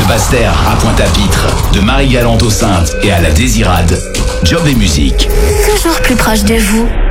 Saint-Vaster à Pointe-à-Pitre, de Marie-Galante aux Saintes et à la Désirade, Job et musique. Toujours plus proche de vous.